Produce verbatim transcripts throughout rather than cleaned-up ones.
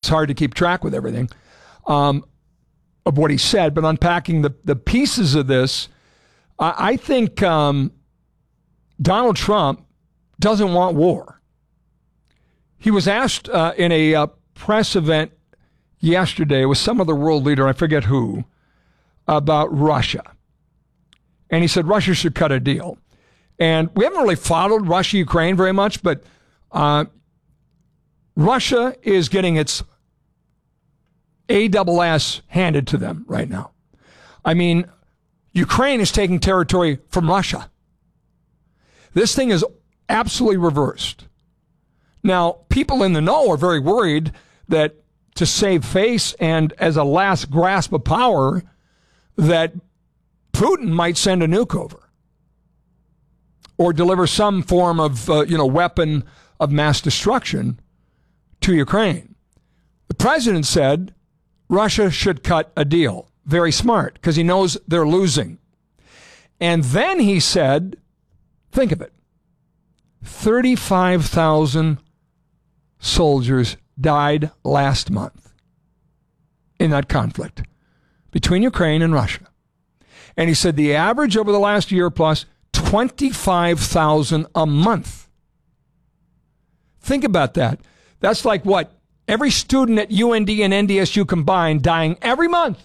hard to keep track with everything um, of what he said. But unpacking the, the pieces of this, I, I think um, Donald Trump doesn't want war. He was asked uh, in a uh, press event yesterday with some other world leader, I forget who, about Russia. And he said Russia should cut a deal. And we haven't really followed Russia-Ukraine very much, but uh, Russia is getting its A double S handed to them right now. I mean, Ukraine is taking territory from Russia. This thing is absolutely reversed. Now, people in the know are very worried that to save face and as a last grasp of power, that Putin might send a nuke over or deliver some form of, uh, you know, weapon of mass destruction to Ukraine. The president said Russia should cut a deal. Very smart, because he knows they're losing. And then he said, think of it, thirty-five thousand soldiers died last month in that conflict between Ukraine and Russia. And he said the average over the last year plus, twenty-five thousand a month. Think about that. That's like what? Every student at U N D and N D S U combined dying every month.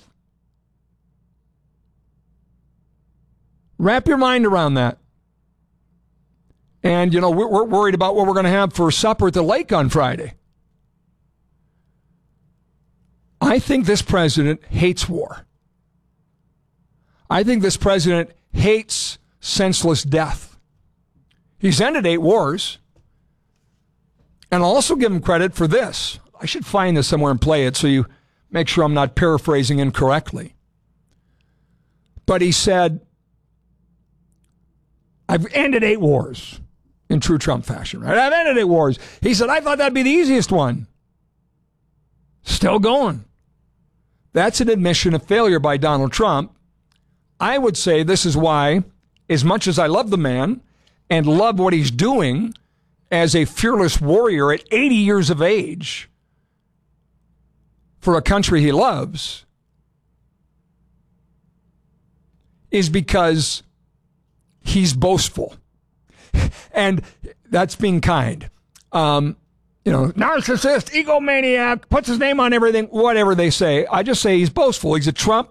Wrap your mind around that. And, you know, we're, we're worried about what we're going to have for supper at the lake on Friday. I think this president hates war. I think this president hates senseless death. He's ended eight wars. And I'll also give him credit for this. I should find this somewhere and play it so you make sure I'm not paraphrasing incorrectly. But he said, I've ended eight wars in true Trump fashion, right? I've ended eight wars. He said, I thought that'd be the easiest one. Still going. That's an admission of failure by Donald Trump. I would say this is why, as much as I love the man and love what he's doing as a fearless warrior at eighty years of age for a country he loves, is because he's boastful. And that's being kind. Um, you know, narcissist, egomaniac, puts his name on everything, whatever they say. I just say he's boastful. He's a Trump.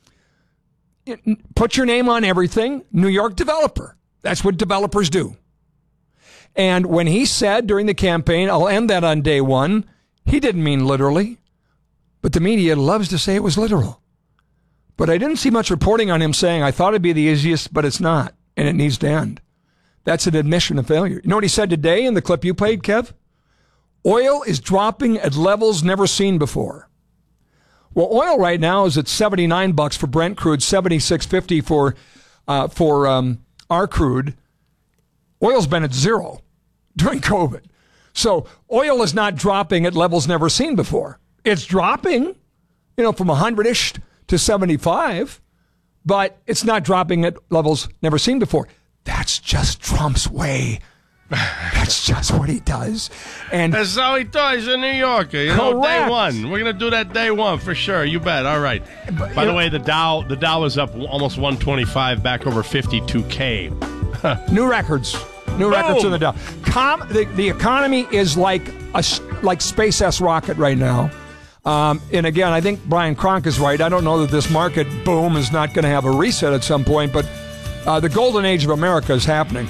Put your name on everything. New York developer. That's what developers do. And when he said during the campaign, I'll end that on day one, he didn't mean literally. But the media loves to say it was literal. But I didn't see much reporting on him saying, I thought it'd be the easiest, but it's not. And it needs to end. That's an admission of failure. You know what he said today in the clip you played, Kev? Oil is dropping at levels never seen before. Well, oil right now is at seventy-nine bucks for Brent crude, seventy-six fifty for uh, for um, our crude. Oil's been at zero during COVID. So oil is not dropping at levels never seen before. It's dropping, you know, from one hundred-ish to seventy-five, but it's not dropping at levels never seen before. That's just Trump's way. That's just what he does. And that's how he does in New York. You know, correct. day one. We're going to do that day one for sure. You bet. All right. But, By the know, way, the Dow the Dow is up almost one twenty-five, back over fifty-two K. New records. New Boom. records in the Dow. Com, the, the economy is like a like SpaceX rocket right now. Um, and again, I think Brian Kronk is right. I don't know that this market boom is not going to have a reset at some point, but uh, the golden age of America is happening.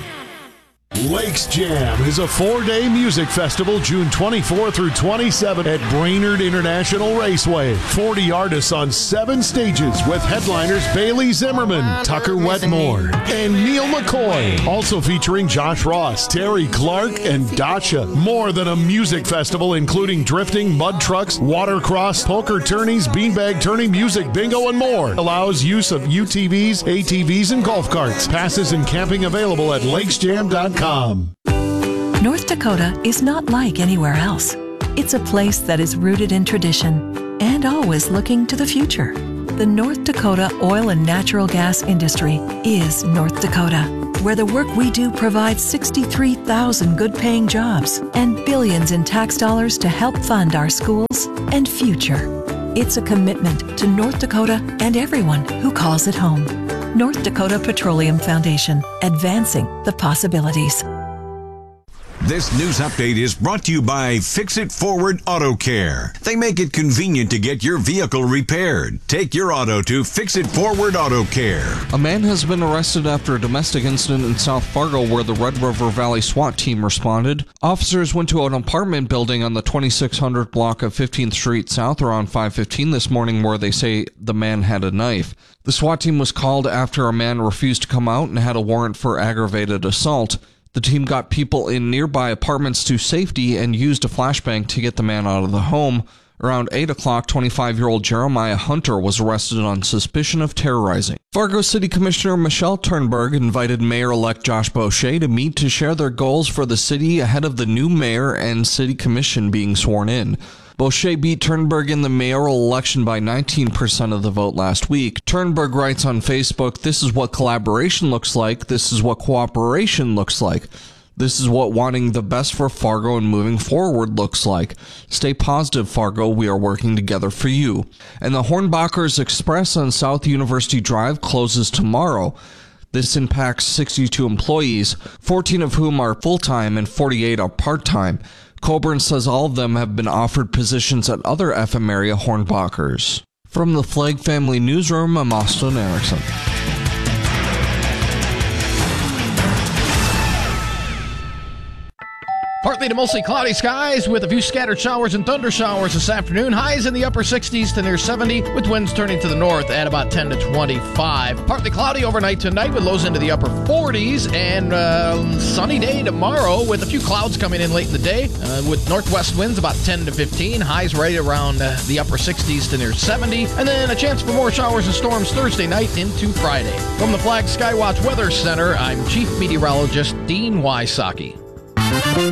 Lakes Jam is a four-day music festival June twenty-fourth through twenty-seventh at Brainerd International Raceway. forty artists on seven stages with headliners Bailey Zimmerman, Tucker Wetmore, and Neil McCoy. Also featuring Josh Ross, Terry Clark, and Dacha. More than a music festival including drifting, mud trucks, watercross, poker tourneys, beanbag tourney, music bingo, and more. Allows use of U T Vs, A T Vs, and golf carts. Passes and camping available at lakes jam dot com. North Dakota is not like anywhere else. It's a place that is rooted in tradition and always looking to the future. The North Dakota oil and natural gas industry is North Dakota, where the work we do provides sixty-three thousand good-paying jobs and billions in tax dollars to help fund our schools and future. It's a commitment to North Dakota and everyone who calls it home. North Dakota Petroleum Foundation, advancing the possibilities. This news update is brought to you by Fix It Forward Auto Care. They make it convenient to get your vehicle repaired. Take your auto to Fix It Forward Auto Care. A man has been arrested after a domestic incident in South Fargo where the Red River Valley SWAT team responded. Officers went to an apartment building on the twenty-six hundred block of fifteenth Street South around five fifteen this morning where they say the man had a knife. The SWAT team was called after a man refused to come out and had a warrant for aggravated assault. The team got people in nearby apartments to safety and used a flashbang to get the man out of the home. Around eight o'clock, twenty-five-year-old Jeremiah Hunter was arrested on suspicion of terrorizing. Fargo City Commissioner Michelle Turnberg invited Mayor-elect Josh Boucher to meet to share their goals for the city ahead of the new mayor and city commission being sworn in. Boucher beat Turnberg in the mayoral election by nineteen percent of the vote last week. Turnberg writes on Facebook, "This is what collaboration looks like. This is what cooperation looks like. This is what wanting the best for Fargo and moving forward looks like. Stay positive, Fargo. We are working together for you." And the Hornbachers Express on South University Drive closes tomorrow. This impacts sixty-two employees, fourteen of whom are full-time and forty-eight are part-time. Coburn says all of them have been offered positions at other F M area Hornbachers. From the Flagg Family Newsroom, I'm Austin Erickson. Partly to mostly cloudy skies with a few scattered showers and thunder showers this afternoon. Highs in the upper sixties to near seventy with winds turning to the north at about ten to twenty-five. Partly cloudy overnight tonight with lows into the upper forties and uh, sunny day tomorrow with a few clouds coming in late in the day uh, with northwest winds about ten to fifteen. Highs right around uh, the upper sixties to near seventy. And then a chance for more showers and storms Thursday night into Friday. From the Flagg Skywatch Weather Center, I'm Chief Meteorologist Dean Wysocki.